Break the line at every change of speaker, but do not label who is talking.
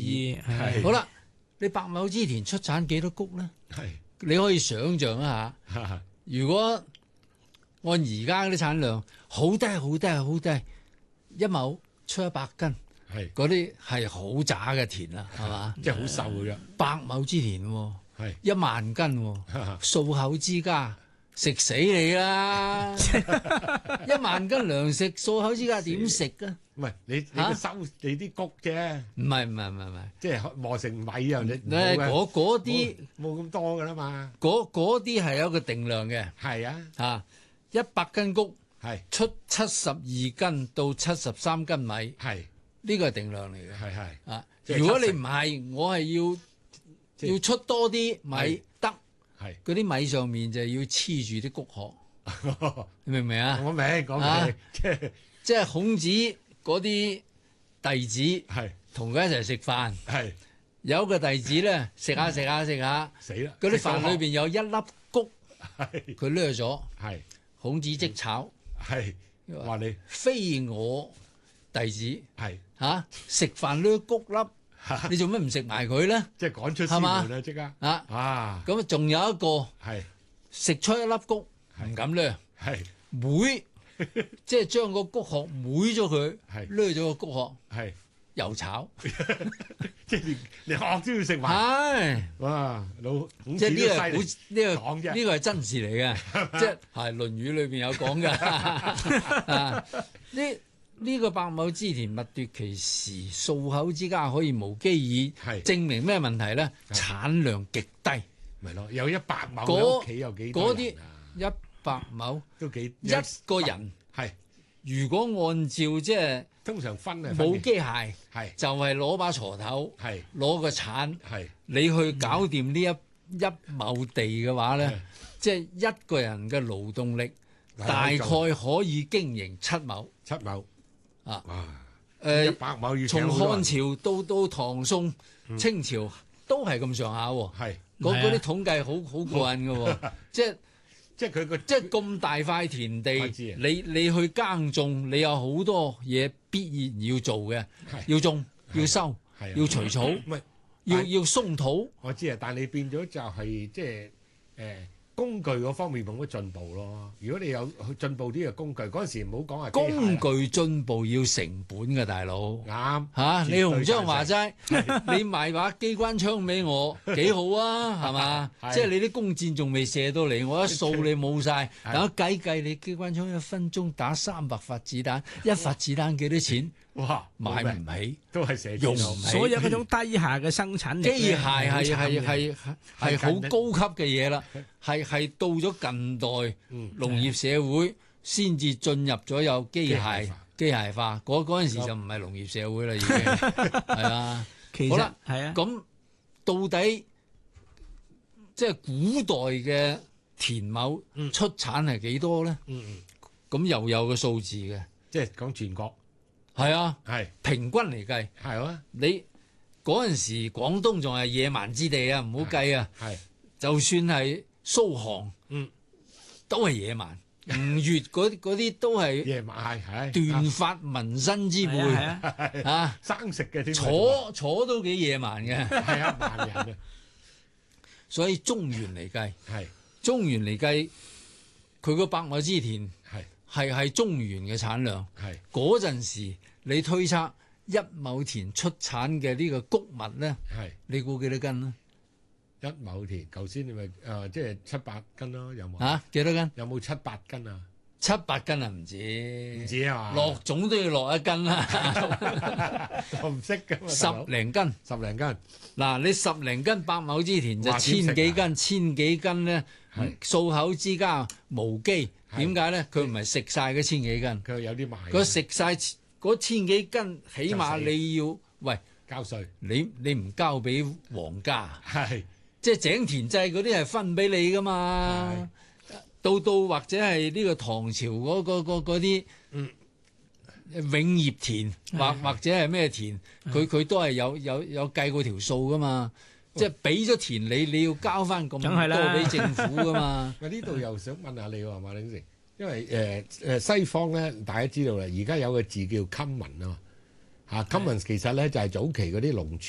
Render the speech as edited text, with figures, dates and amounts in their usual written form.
意。
係
好啦，你白畝之田出產幾多穀咧？
係
你可以想象一下，如果按而家嗰啲產量，好低好低好低，一畝出100斤，
係
嗰啲係好渣嘅田啦，係嘛？
即係好瘦嘅啫。
百畝之田喎，
係
10000斤喎，數口之家食死你啦！10000斤糧食，數口之家點食啊？
唔係你個收你啲谷啫，
唔係，
即係磨成米啊！你
嗰啲
冇咁多噶啦嘛。
嗰啲係有一個定量嘅，
係啊，
嚇100斤谷
係
出72斤到73斤米，
係
呢個係定量嚟嘅。
係
啊，
即係
如果你
70
唔係，我係
即係
要出多啲米得，
係
嗰啲米上面就要黐住啲谷殼，你明唔明啊？
我明講
啊
明，
即係孔子嗰啲弟子
係
同佢一齊食飯，
係
有一個弟子咧食下，
死啦！
嗰啲飯裏邊有一粒谷，
係
佢掠咗，
係
孔子即炒，
係話你
非我弟子
係
嚇食飯掠谷粒，你做咩唔食埋佢咧？
即係趕出師門啦！即刻
啊
啊
咁仲有一個
係
食出一粒谷唔敢掠，
係
妹即係將個谷殼妹咗佢，
係
掠咗個谷殼
係
又炒，
即係連殼都要食埋。
係
哇！孔子
即係呢個
都犀利
係呢個
講啫
呢個係真事嚟嘅，即係《論語》裏邊有講㗎。啊呢個百畝之田，物奪其時，數口之家可以無饑矣。
係
證明咩問題咧？
係
產量極低，
咪咯，有100畝
嗰
屋企有幾
嗰啲
多人啊？
100畝
都幾
一個人，
係
如果按照即係
通常分係
冇機械，
係
就係攞把鋤頭，
係
攞個鏟，
係
你去搞掂呢一畝地嘅話咧
係，
即係一個人嘅勞動力大概可以經營7畝。
7畝
啊
哇！
誒
100畝要請
從
好多人
漢朝到唐宋、清朝都係咁上下喎。
係
嗰啲統計好過癮嘅喎，
即係佢個
即係咁大塊田地
我知啊，
你去耕種，你有好多嘢必然要做嘅，
係
要種、要收、
係啊
要除草、
唔係
要鬆土。
我知啊，但係你變咗就係即係工具嗰方面冇乜進步咯。如果你有進步啲嘅工具，嗰陣時唔好講話機械啦
工具進步要成本嘅，大佬
啱
嚇。李鴻章話
絕
齋，你賣把機關槍俾我幾好啊，係嘛？
係
即係你啲弓箭仲未射到嚟，我一掃你冇晒。
係
等我計你機關槍1分鐘打300發子彈，一發子彈幾多錢？
哇
買唔起。
都係射
用唔
箭
起
所有嗰種低下嘅生產力咧，
機械係
係
好高級嘅嘢啦，係到咗近代農業社會先至進入咗有機械化，嗰陣時就唔係農業社會啦，已經係啊。
其實
好啦，
係啊，
咁到底即係古代嘅田畝出產係幾多咧？咁又有個數字嘅，
即係講全國
係啊，
係
平均嚟計。
係啊
你嗰陣時廣東仲係野蠻之地啊，唔好計啊！
係
就算係蘇杭，都係野蠻。吳越嗰啲都係
夜晚係
斷髮紋身之輩
係啊，
啊！
生食嘅添，
坐都幾野蠻嘅，
係啊萬人啊
所以中原嚟計，
係
佢個百畝之田係中原嘅產量。
係
嗰陣時你推測1畝田出產嘅呢個穀物咧，
係
你估幾多斤咧？
1畝田，頭先你咪即係700斤咯，有冇
啊，幾多斤？
有冇700斤啊？
700斤啊，唔止，
唔止啊嘛，
落種都要落1斤啦，
我唔識㗎嘛，
十零斤。
十零斤
嗱，你10零斤百畝之田就
哇
千幾斤，
點
千幾斤咧，
係
數口之家無機。
係
點解咧？佢唔係食晒嗰千幾斤，
佢有啲賣嘅，
佢食晒嗰千幾斤，起碼
就死
你要喂
交稅
你唔交俾皇家，
係
即係井田制嗰啲係分俾你噶嘛。到或者係呢個唐朝嗰啲永業田或者係咩田，佢都係有計過條數噶嘛。即係俾咗田你要交翻咁
梗係啦
多俾政府噶嘛。
喂，呢度又想問下你喎，馬鼎盛，因為西方咧，大家知道啦，而家有個字叫 common 啊嘛，common 其實咧就係早期嗰啲農